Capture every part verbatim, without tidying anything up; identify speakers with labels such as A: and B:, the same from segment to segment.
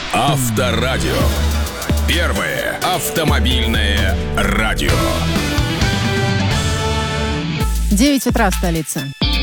A: Авторадио. Первое автомобильное радио.
B: девять утра в столице.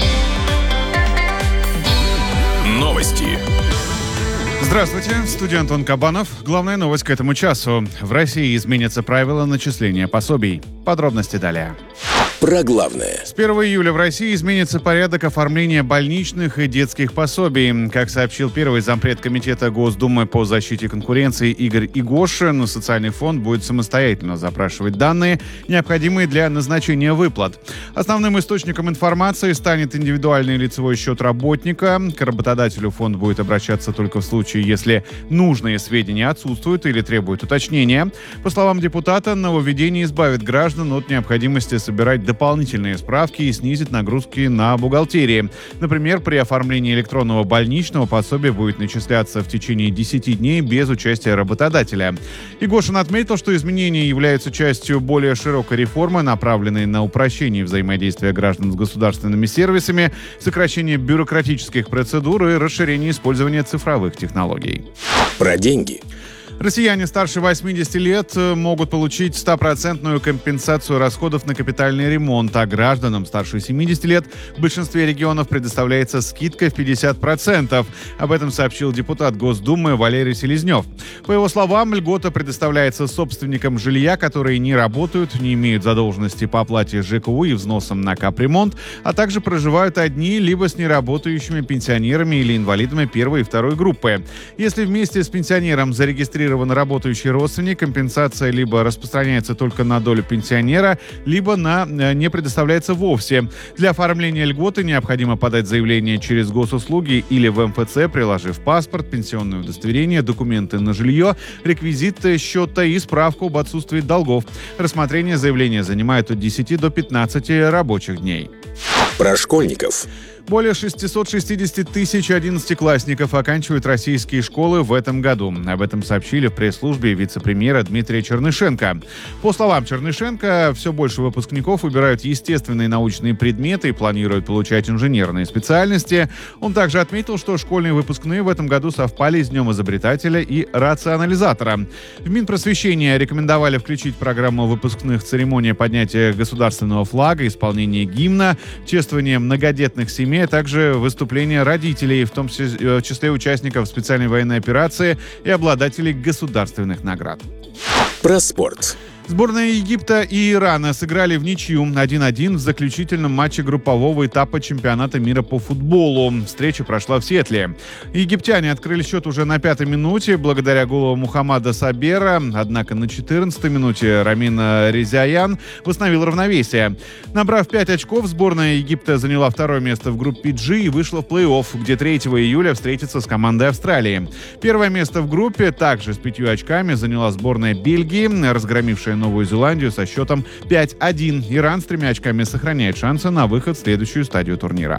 A: Новости.
C: Здравствуйте, в студии Антон Кабанов. Главная новость к этому часу. В России изменятся правила начисления пособий. Подробности далее.
A: Про главное.
C: С первого июля в России изменится порядок оформления больничных и детских пособий. Как сообщил первый зампред комитета Госдумы по защите конкуренции Игорь Игошин, социальный фонд будет самостоятельно запрашивать данные, необходимые для назначения выплат. Основным источником информации станет индивидуальный лицевой счет работника. К работодателю фонд будет обращаться только в случае, если нужные сведения отсутствуют или требуют уточнения. По словам депутата, нововведение избавит граждан от необходимости собирать дополнительные справки и снизит нагрузки на бухгалтерии. Например, при оформлении электронного больничного пособие будет начисляться в течение десяти дней без участия работодателя. Игошин отметил, что изменения являются частью более широкой реформы, направленной на упрощение взаимодействия граждан с государственными сервисами, сокращение бюрократических процедур и расширение использования цифровых технологий.
A: Про деньги.
C: Россияне старше восьмидесяти лет могут получить стопроцентную компенсацию расходов на капитальный ремонт, а гражданам старше семидесяти лет в большинстве регионов предоставляется скидка в пятьдесят процентов. Об этом сообщил депутат Госдумы Валерий Селезнев. По его словам, льгота предоставляется собственникам жилья, которые не работают, не имеют задолженности по оплате ЖКУ и взносам на капремонт, а также проживают одни либо с неработающими пенсионерами или инвалидами первой и второй группы. Если вместе с пенсионером зарегистрирован работающий родственник, компенсация либо распространяется только на долю пенсионера, либо на не предоставляется вовсе. Для оформления льготы необходимо подать заявление через госуслуги или в эм эф цэ, приложив паспорт, пенсионное удостоверение, документы на жилье, реквизиты счета и справку об отсутствии долгов. Рассмотрение заявления занимает от десяти до пятнадцати рабочих дней.
A: Про школьников.
C: Более шестьсот шестьдесят тысяч одиннадцатиклассников оканчивают российские школы в этом году. Об этом сообщили в пресс-службе вице-премьера Дмитрия Чернышенко. По словам Чернышенко, все больше выпускников выбирают естественные научные предметы и планируют получать инженерные специальности. Он также отметил, что школьные выпускные в этом году совпали с Днем изобретателя и рационализатора. В Минпросвещения рекомендовали включить в программу выпускных церемонии поднятия государственного флага, исполнение гимна, чествование многодетных семей, а также выступления родителей, в том числе участников специальной военной операции и обладателей государственных наград.
A: Про спорт.
C: Сборная Египта и Ирана сыграли в ничью один-один в заключительном матче группового этапа чемпионата мира по футболу. Встреча прошла в Сиэтле. Египтяне открыли счет уже на пятой минуте благодаря голу Мухаммада Сабера. Однако на четырнадцатой минуте Рамин Резаян восстановил равновесие. Набрав пять очков, сборная Египта заняла второе место в группе G и вышла в плей-офф, где третьего июля встретится с командой Австралии. Первое место в группе также с пятью очками заняла сборная Бельгии, разгромившая Новую Зеландию со счетом пять один. Иран с тремя очками сохраняет шансы на выход в следующую стадию турнира.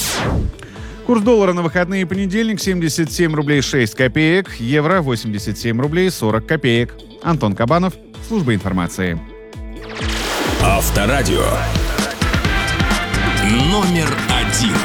C: Курс доллара на выходные и понедельник семьдесят семь рублей шесть копеек, евро восемьдесят семь рублей сорок копеек. Антон Кабанов, служба информации.
A: Авторадио. Номер один.